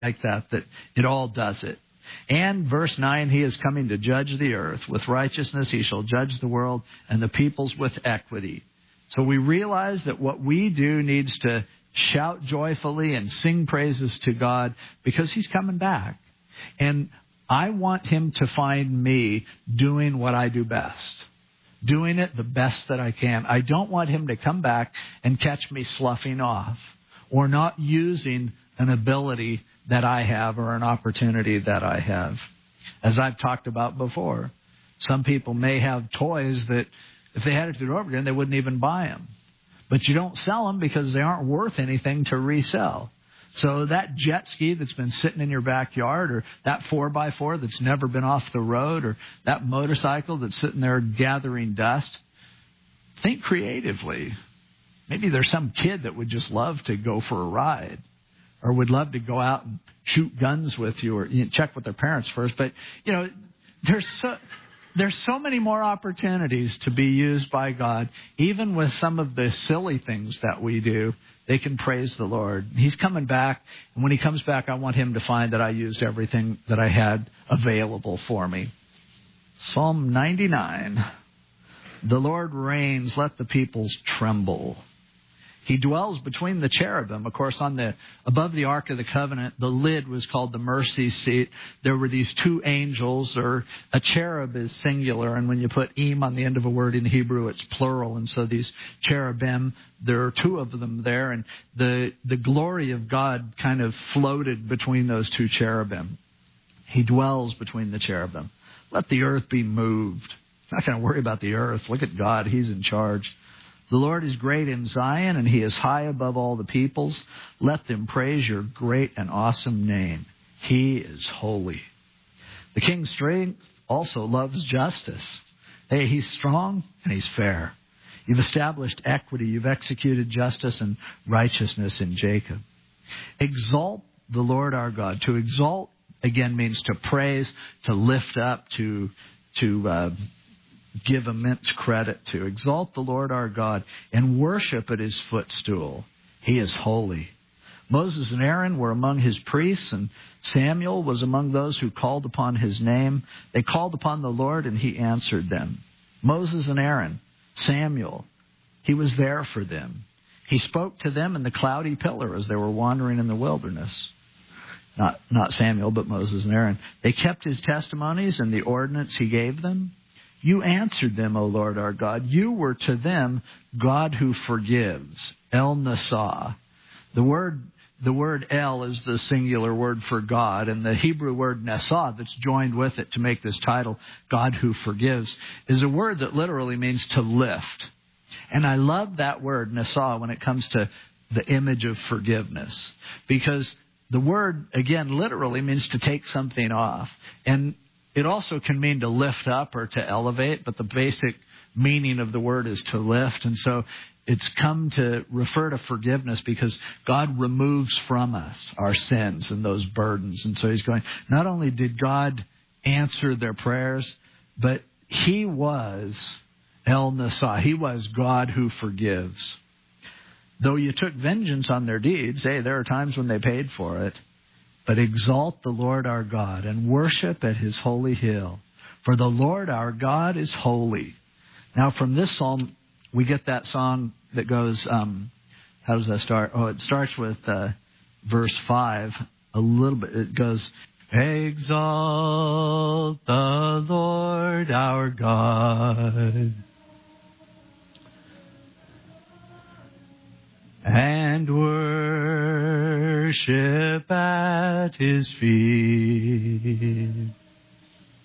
like that it all does it. And verse 9, he is coming to judge the earth. With righteousness he shall judge the world and the peoples with equity. So we realize that what we do needs to shout joyfully and sing praises to God because he's coming back. And I want him to find me doing what I do best, doing it the best that I can. I don't want him to come back and catch me sloughing off or not using an ability that I have or an opportunity that I have. As I've talked about before, some people may have toys that if they had it to do over again, they wouldn't even buy them. But you don't sell them because they aren't worth anything to resell. So that jet ski that's been sitting in your backyard, or that 4x4 that's never been off the road, or that motorcycle that's sitting there gathering dust, think creatively. Maybe there's some kid that would just love to go for a ride, or would love to go out and shoot guns with you, or check with their parents first. But, there's so many more opportunities to be used by God. Even with some of the silly things that we do, they can praise the Lord. He's coming back, and when he comes back, I want him to find that I used everything that I had available for me. Psalm 99. The Lord reigns, let the peoples tremble. He dwells between the cherubim. Of course, above the Ark of the Covenant, the lid was called the mercy seat. There were these two angels, or a cherub is singular, and when you put im on the end of a word in Hebrew, it's plural. And so these cherubim, there are two of them there, and the glory of God kind of floated between those two cherubim. He dwells between the cherubim. Let the earth be moved. I'm not going to worry about the earth. Look at God. He's in charge. The Lord is great in Zion, and he is high above all the peoples. Let them praise your great and awesome name. He is holy. The king's strength also loves justice. Hey, he's strong and he's fair. You've established equity. You've executed justice and righteousness in Jacob. Exalt the Lord our God. To exalt, again, means to praise, to lift up, to give immense credit to. Exalt the Lord our God and worship at his footstool. He is holy. Moses and Aaron were among his priests, and Samuel was among those who called upon his name. They called upon the Lord, and he answered them. Moses and Aaron, Samuel, he was there for them. He spoke to them in the cloudy pillar as they were wandering in the wilderness. Not Samuel, but Moses and Aaron. They kept his testimonies and the ordinance he gave them. You answered them, O Lord our God. You were to them God who forgives. El Nasa. The word El is the singular word for God, and the Hebrew word Nasa that's joined with it to make this title, God who forgives, is a word that literally means to lift. And I love that word, Nasa, when it comes to the image of forgiveness, because the word, again, literally means to take something off. And it also can mean to lift up or to elevate, but the basic meaning of the word is to lift. And so it's come to refer to forgiveness because God removes from us our sins and those burdens. And so he's going, not only did God answer their prayers, but he was El Nasa. He was God who forgives. Though you took vengeance on their deeds, there are times when they paid for it. But exalt the Lord our God and worship at his holy hill. For the Lord our God is holy. Now from this psalm, we get that song that goes, how does that start? Oh, it starts with verse 5 a little bit. It goes, exalt the Lord our God. And worship at his feet.